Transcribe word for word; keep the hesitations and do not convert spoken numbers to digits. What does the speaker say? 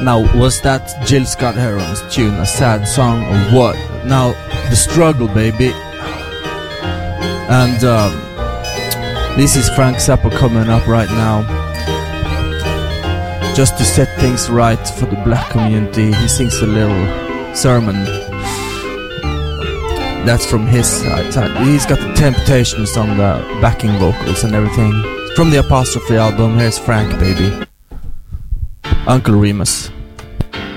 Now, was that Jill Scott Heron's tune a sad song or what? Now, the struggle, baby. And um, this is Frank Zappa coming up right now, just to set things right for the black community. He sings a little sermon. That's from his side. He's got the Temptations on the backing vocals and everything. From the Apostrophe album, here's Frank, baby. Uncle Remus.